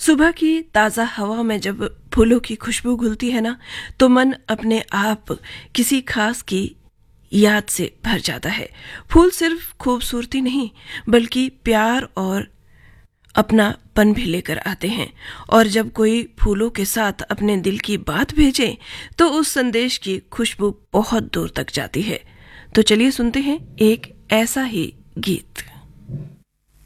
सुबह की ताज़ा हवा में जब फूलों की खुशबू घुलती है ना, तो मन अपने आप किसी खास की याद से भर जाता है। फूल सिर्फ खूबसूरती नहीं, बल्कि प्यार और अपनापन भी लेकर आते हैं। और जब कोई फूलों के साथ अपने दिल की बात भेजे, तो उस संदेश की खुशबू बहुत दूर तक जाती है। तो चलिए सुनते हैं एक ऐसा ही गीत।